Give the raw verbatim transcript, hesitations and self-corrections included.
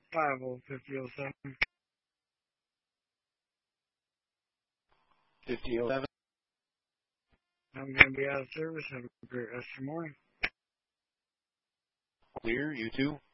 five oh fifty oh seven. fifty oh seven. I'm going to be out of service. Have a great rest of your morning. Clear, you too.